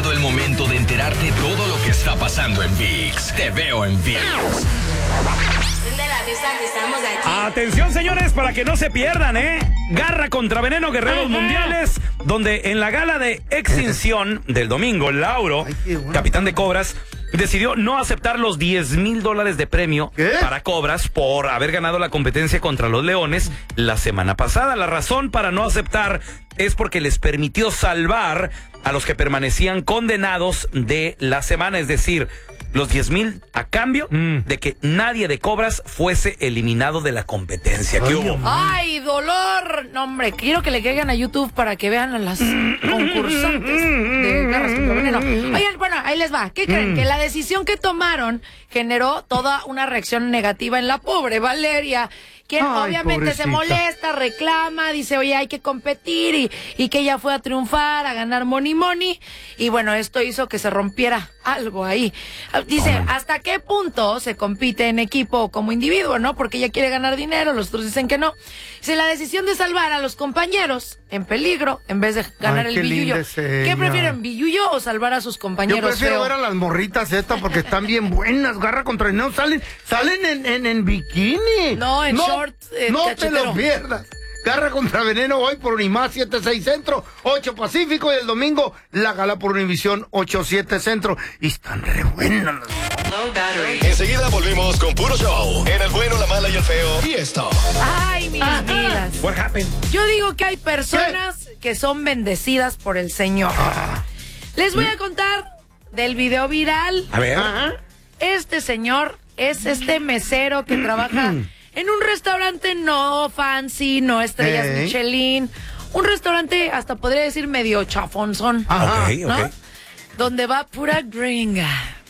llegado el momento de enterarte todo lo que está pasando en ViX. Te veo en ViX. Atención, señores, para que no se pierdan, Garra contra Veneno, Guerreros Mundiales, donde en la gala de extinción del domingo, Lauro, capitán de Cobras, decidió no aceptar los $10,000 de premio para Cobras por haber ganado la competencia contra los Leones la semana pasada. La razón para no aceptar es porque les permitió salvar a los que permanecían condenados de la semana, es decir, los 10,000 a cambio de que nadie de Cobras fuese eliminado de la competencia. ¿Qué hubo? ¡Ay, dolor! No, hombre, quiero que le caigan a YouTube para que vean a las concursantes de Garras contra Veneno. Oigan, bueno, ahí les va. ¿Qué creen? Que la decisión que tomaron generó toda una reacción negativa en la pobre Valeria, quien obviamente pobrecita, se molesta, reclama, dice, oye, hay que competir y que ella fue a triunfar, a ganar money. Y bueno, esto hizo que se rompiera algo ahí. Dice, ¿hasta qué punto se compite en equipo o como individuo, no? Porque ella quiere ganar dinero, los otros dicen que no. Dice, la decisión de salvar a los compañeros en peligro en vez de ganar el billullo. ¿Qué prefieren, billullo o salvar a sus compañeros? Yo prefiero ver a las morritas estas porque están bien buenas. Garra contra Veneno, salen en bikini. No, en short. No cachetero. te lo pierdas. Garra contra Veneno hoy por Unimás 7-6 Centro, 8 Pacífico, y el domingo la gala por Univisión 8-7 Centro. Y están re buenas. Enseguida volvemos con puro show en El Bueno, la Mala y el Feo. Y esto. Ay, mis vidas. What happened? Yo digo que hay personas que son bendecidas por el Señor. Les voy a contar del video viral. A ver. Este señor es este mesero que trabaja en un restaurante no fancy, no estrellas Michelin. Un restaurante, hasta podría decir, medio chafonzón. ¿no? Donde va pura gringa.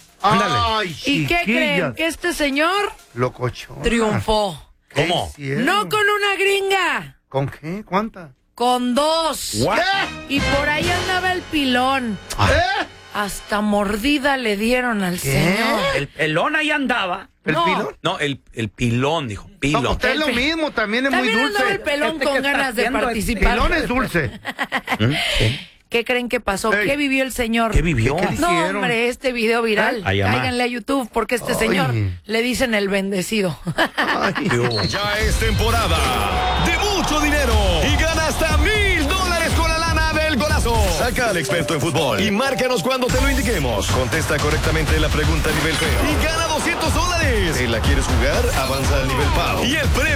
Ay, ¿Y qué creen? Que este señor locochón triunfó. ¿Cómo? No con una gringa. ¿Con qué? ¿Cuántas? Con 2. What? Y por ahí andaba el pilón. Hasta mordida le dieron al señor. El pelón ahí andaba. ¿El pilón? No, el pilón, dijo. Pilón. No, usted es lo mismo, también es También muy andaba dulce. el pelón con ganas de participar. Pilón es dulce. ¿Qué creen que pasó? ¿Qué vivió el señor? ¿Qué vivió? No, hombre, este video viral. Cáiganle a YouTube porque este señor le dicen el bendecido. Ya es temporada de mucho dinero y gana hasta $1,000 con la lana del golazo. Saca al experto en fútbol y márcanos cuando te lo indiquemos. Contesta correctamente la pregunta a nivel feo y gana $200. Si la quieres jugar, avanza al nivel PAO. Y el premio